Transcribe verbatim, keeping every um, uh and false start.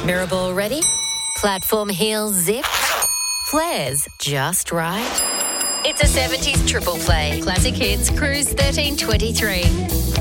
Mirror ball ready? Platform heels zip? Flares just right? It's a seventies triple play. Classic hits, Cruise thirteen twenty-three.